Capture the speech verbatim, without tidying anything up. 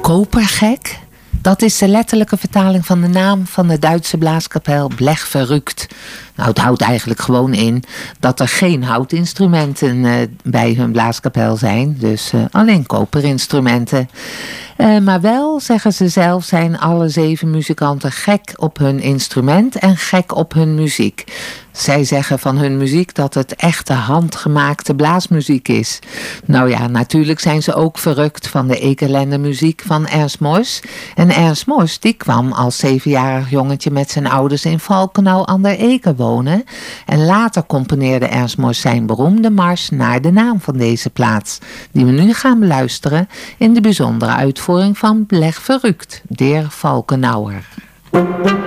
Kopergek? Dat is de letterlijke vertaling van de naam van de Duitse blaaskapel Blechverrückt. Nou, het houdt eigenlijk gewoon in dat er geen houtinstrumenten uh, bij hun blaaskapel zijn. Dus uh, alleen koperinstrumenten. Uh, maar wel, zeggen ze zelf, zijn alle zeven muzikanten gek op hun instrument en gek op hun muziek. Zij zeggen van hun muziek dat het echte handgemaakte blaasmuziek is. Nou ja, natuurlijk zijn ze ook verrukt van de Ekelende muziek van Ernst Mors. En Ernst Mors die kwam als zevenjarig jongetje met zijn ouders in Valkenau aan der Eke wonen. En later componeerde Ernst Mors zijn beroemde mars naar de naam van deze plaats. Die we nu gaan beluisteren in de bijzondere uitvoering van Blechverrückt, der Valkenauer.